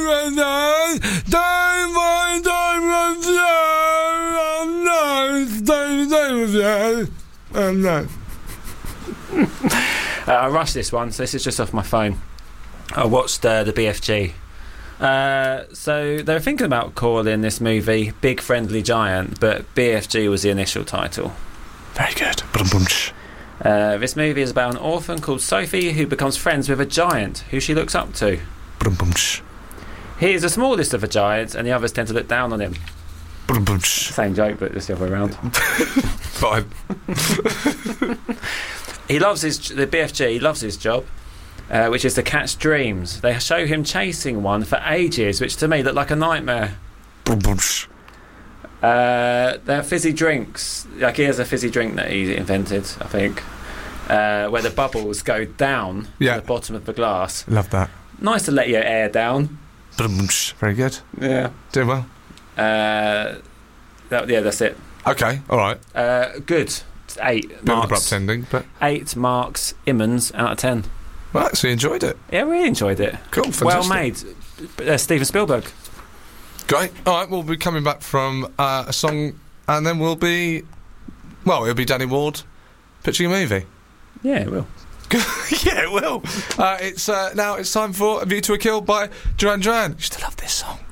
I rushed this one, so this is just off my phone. I watched the BFG. So they were thinking about calling this movie Big Friendly Giant, but BFG was the initial title. Very good. This movie is about an orphan called Sophie who becomes friends with a giant who she looks up to. He is the smallest of the giants, and the others tend to look down on him. Same joke, but just the other way around. Fine. The BFG loves his job, which is to catch dreams. They show him chasing one for ages, which to me looked like a nightmare. They're fizzy drinks. Like, he has a fizzy drink that he invented, I think, where the bubbles go down to the bottom of the glass. Love that. Nice to let your air down. Very good. Yeah. Doing well. That's it. Okay, all right. Good. It's 8 Bit marks. of abrupt ending, but 8 marks. Immons out of 10. Well, so you enjoyed it. Yeah, really enjoyed it. Cool, fantastic. Well made. Steven Spielberg. Great. All right, we'll be coming back from a song, and then it'll be Danny Ward pitching a movie. Yeah, it will. Yeah, it will. It's time for A View to a Kill by Duran Duran. You still love this song.